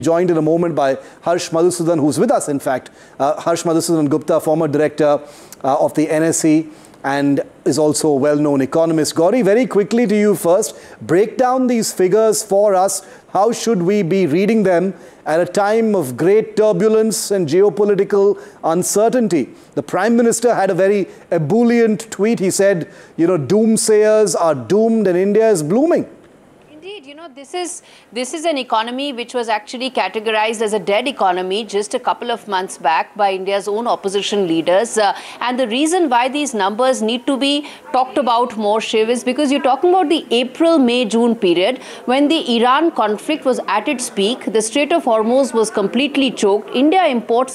Joined in a moment by Harsh Madhusudan, who's with us, in fact. Harsh Madhusudan Gupta, former director of the NSE and is also a well-known economist. Gauri, very quickly to you first. Break down these figures for us. How should we be reading them at a time of great turbulence and geopolitical uncertainty? The Prime Minister had a very ebullient tweet. He said, you know, doomsayers are doomed and India is blooming. Indeed, you know, this is an economy which was actually categorized as a dead economy just a couple of months back by India's own opposition leaders. And the reason why these numbers need to be talked about more, Shiv, is because you're talking about the April, May, June period when the Iran conflict was at its peak. The Strait of Hormuz was completely choked. India imports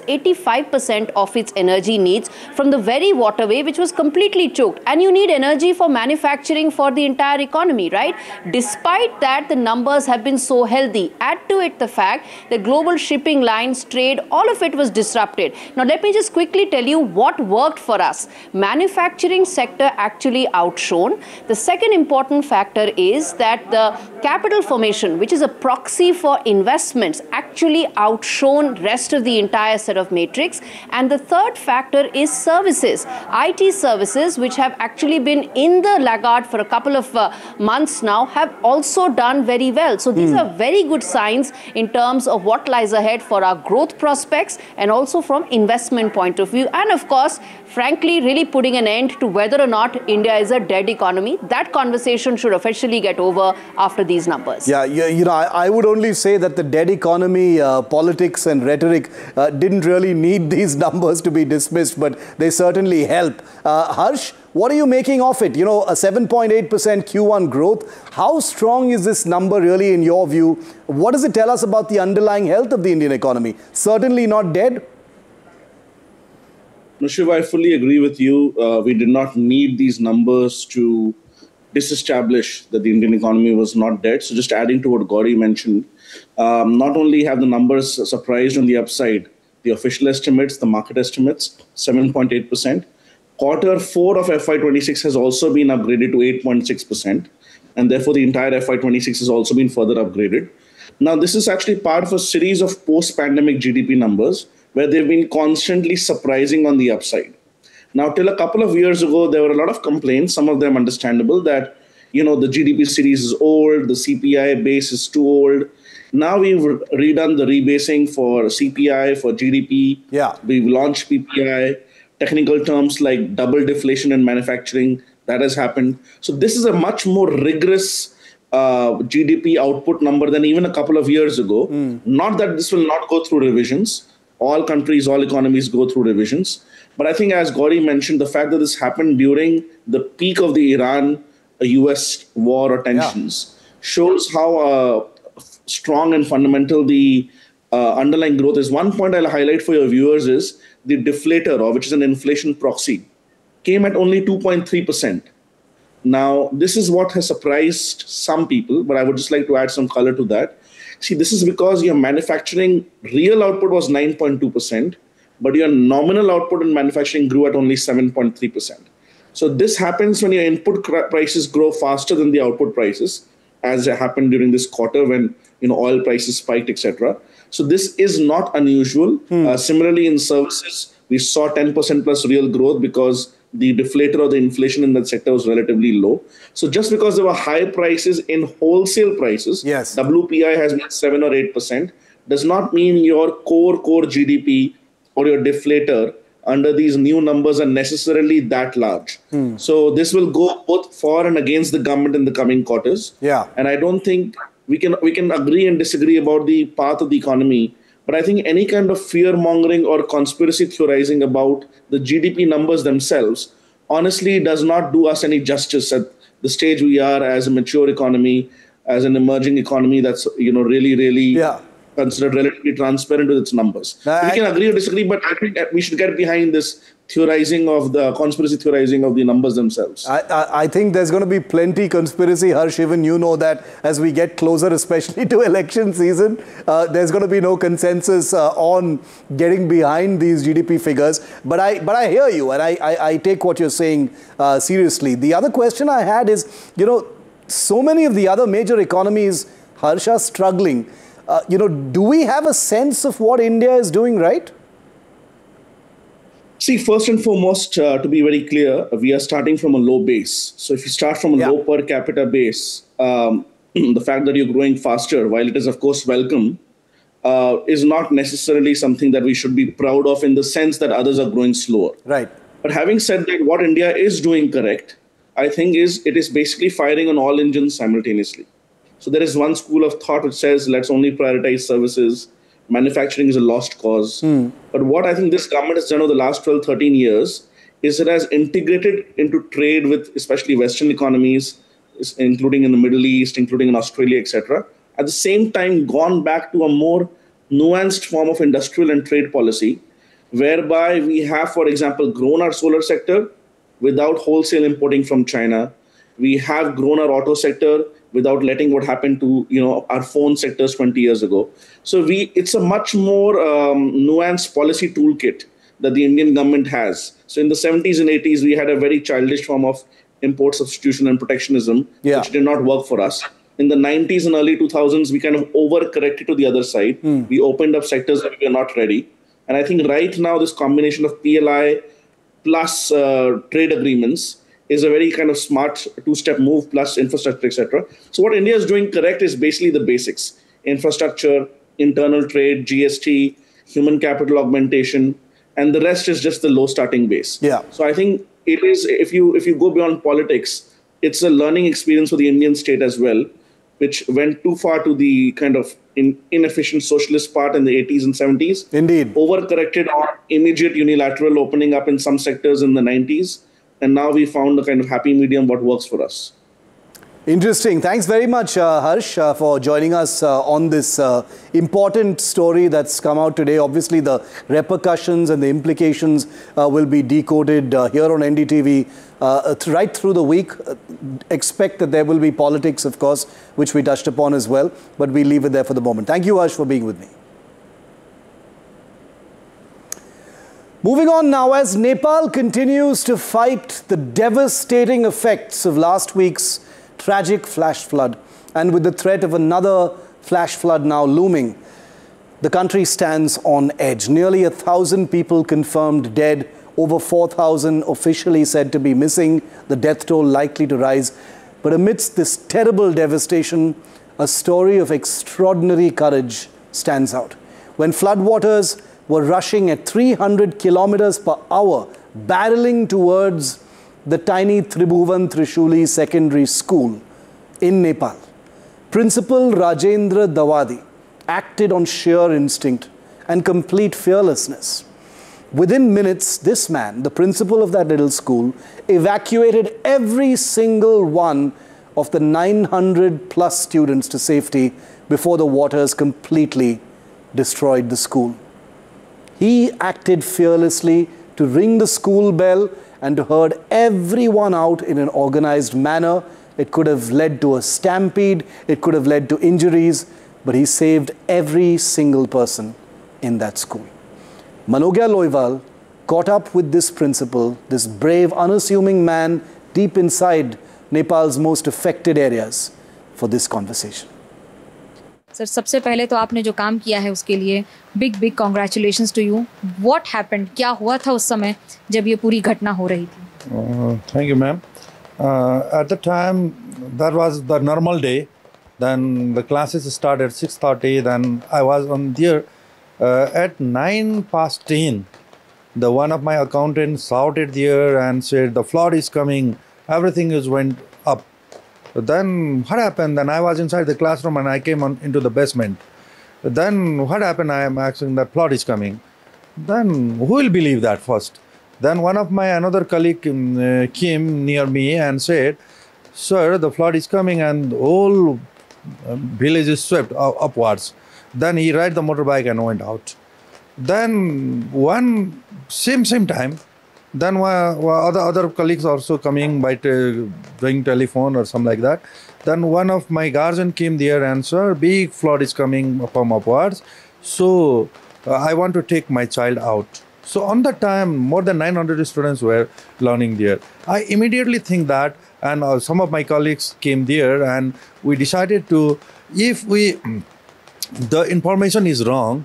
85% of its energy needs from the very waterway which was completely choked. And you need energy for manufacturing for the entire economy, right? Despite that, the numbers have been so healthy. Add to it the fact that global shipping lines, trade, all of it was disrupted. Now, let me just quickly tell you what worked for us. Manufacturing sector actually outshone. The second important factor is that the capital formation, which is a proxy for investments, actually outshone rest of the entire set of matrix. And the third factor is services. IT services, which have actually been in the laggard for a couple of months now, have also done very well. So these are very good signs in terms of what lies ahead for our growth prospects and also from investment point of view. And of course, frankly, really putting an end to whether or not India is a dead economy. That conversation should officially get over after these numbers. Yeah, you know, I would only say that the dead economy politics and rhetoric didn't really need these numbers to be dismissed, but they certainly help. Harsh, what are you making of it? You know, a 7.8% Q1 growth. How strong is this number really in your view? What does it tell us about the underlying health of the Indian economy? Certainly not dead. No, Shiv, I fully agree with you. We did not need these numbers to disestablish that the Indian economy was not dead. So just adding to what Gauri mentioned, not only have the numbers surprised on the upside, the official estimates, the market estimates, 7.8%. Quarter 4 of FY26 has also been upgraded to 8.6%. And therefore, the entire FY26 has also been further upgraded. Now, this is actually part of a series of post-pandemic GDP numbers where they've been constantly surprising on the upside. Now, till a couple of years ago, there were a lot of complaints, some of them understandable, that, you know, the GDP series is old, the CPI base is too old. Now we've redone the rebasing for CPI, for GDP. Yeah. We've launched PPI. Technical terms like double deflation in manufacturing, that has happened. So this is a much more rigorous GDP output number than even a couple of years ago. Not that this will not go through revisions. All countries, all economies go through revisions. But I think, as Gauri mentioned, the fact that this happened during the peak of the Iran-US war or tensions shows how strong and fundamental the underlying growth is. One point I'll highlight for your viewers is the deflator, or which is an inflation proxy, came at only 2.3%. Now, this is what has surprised some people, but I would just like to add some color to that. See, this is because your manufacturing real output was 9.2%, but your nominal output in manufacturing grew at only 7.3%. So this happens when your input prices grow faster than the output prices, as happened during this quarter when, you know, oil prices spiked, etc. So this is not unusual. Similarly, in services, we saw 10% plus real growth because the deflator or the inflation in that sector was relatively low. So just because there were high prices in wholesale prices, WPI has been 7 or 8%, does not mean your core GDP or your deflator under these new numbers are necessarily that large. So this will go both for and against the government in the coming quarters. Yeah. And I don't think we can agree and disagree about the path of the economy, but I think any kind of fear-mongering or conspiracy theorizing about the GDP numbers themselves honestly does not do us any justice at the stage we are as a mature economy, as an emerging economy that's, you know, really considered relatively transparent with its numbers. We can agree or disagree, but I think we should get behind this theorizing of the conspiracy theorizing of the numbers themselves. I think there's going to be plenty conspiracy, Harsh. Even you know that as we get closer, especially to election season, there's going to be no consensus on getting behind these GDP figures. But I hear you, and I take what you're saying seriously. The other question I had is, you know, so many of the other major economies, Harsh, are struggling. Do we have a sense of what India is doing right? See, first and foremost, to be very clear, we are starting from a low base. So if you start from a low per capita base, the fact that you're growing faster, while it is, of course, welcome, is not necessarily something that we should be proud of in the sense that others are growing slower. Right. But having said that, what India is doing correct, I think it is basically firing on all engines simultaneously. So there is one school of thought which says, let's only prioritize services. Manufacturing is a lost cause. But what I think this government has done over the last 12, 13 years is it has integrated into trade with especially Western economies, including in the Middle East, including in Australia, etc. At the same time, gone back to a more nuanced form of industrial and trade policy, whereby we have, for example, grown our solar sector without wholesale importing from China. We have grown our auto sector without letting what happened to our phone sectors 20 years ago. So it's a much more nuanced policy toolkit that the Indian government has. So in the 70s and 80s, we had a very childish form of import substitution and protectionism, which did not work for us. In the 90s and early 2000s, we kind of overcorrected to the other side. We opened up sectors that we were not ready. And I think right now, this combination of PLI plus trade agreements is a very kind of smart two-step move, plus infrastructure, etc. So what India is doing correct is basically the basics: infrastructure, internal trade, GST, human capital augmentation, and the rest is just the low starting base. Yeah. So I think it is, if you go beyond politics, it's a learning experience for the Indian state as well, which went too far to the kind of inefficient socialist part in the 80s and 70s. Indeed. Overcorrected on immediate unilateral opening up in some sectors in the 90s. And now we found a kind of happy medium what works for us. Interesting. Thanks very much, Harsh, for joining us on this important story that's come out today. Obviously, the repercussions and the implications will be decoded here on NDTV right through the week. Expect that there will be politics, of course, which we touched upon as well. But we leave it there for the moment. Thank you, Harsh, for being with me. Moving on now, as Nepal continues to fight the devastating effects of last week's tragic flash flood, and with the threat of another flash flood now looming, the country stands on edge. Nearly 1,000 people confirmed dead, over 4,000 officially said to be missing, the death toll likely to rise. But amidst this terrible devastation, a story of extraordinary courage stands out. When floodwaters were rushing at 300 kilometers per hour, barreling towards the tiny Tribhuvan Trishuli Secondary School in Nepal, Principal Rajendra Dawadi acted on sheer instinct and complete fearlessness. Within minutes, this man, the principal of that little school, evacuated every single one of the 900 plus students to safety before the waters completely destroyed the school. He acted fearlessly to ring the school bell and to herd everyone out in an organized manner. It could have led to a stampede, it could have led to injuries, but he saved every single person in that school. Manogya Loiwal caught up with this principal, this brave, unassuming man deep inside Nepal's most affected areas, for this conversation. Sir, सबसे पहले तो आपने जो काम किया है उसके लिए big congratulations to you. What happened, क्या हुआ था उस समय जब ये पूरी घटना हो रही थी? Thank you ma'am. At the time, that was the normal day. Then the classes started at 6:30. Then I was on there at 9:10. The one of my accountants shouted there and said, "The flood is coming. Everything is went up." Then what happened? Then I was inside the classroom and I came into the basement. Then what happened? I am asking that flood is coming. Then who will believe that first? Then one of my another colleague came near me and said, "Sir, the flood is coming and the whole village is swept upwards." Then he ride the motorbike and went out. Then one same time. Then other colleagues also coming by doing telephone or something like that. Then one of my guardian came there and sir, big flood is coming from upwards. So I want to take my child out. So on that time, more than 900 students were learning there. I immediately think that, and some of my colleagues came there and we decided to, if we the information is wrong.